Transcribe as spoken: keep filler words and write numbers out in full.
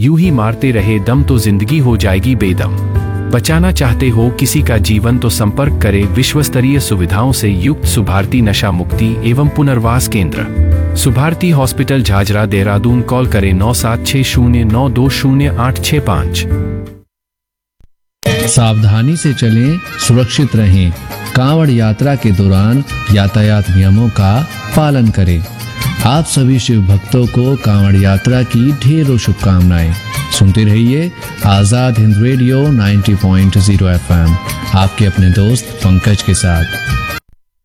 यूं ही मारते रहे दम तो जिंदगी हो जाएगी बेदम। बचाना चाहते हो किसी का जीवन तो संपर्क करें विश्वस्तरीय सुविधाओं से युक्त सुभारती नशा मुक्ति एवं पुनर्वास केंद्र, सुभारती हॉस्पिटल झाझरा देहरादून। कॉल करें नौ सात छह शून्य नौ दो शून्य आठ छह पाँच। सावधानी से चलें, सुरक्षित रहें। कांवड़ यात्रा के दौरान यातायात नियमों का पालन करें। आप सभी शिव भक्तों को कांवड़ यात्रा की ढेरों शुभकामनाएं। सुनते रहिए आजाद हिंद रेडियो नब्बे पॉइंट शून्य एफ एम, आपके अपने दोस्त पंकज के साथ।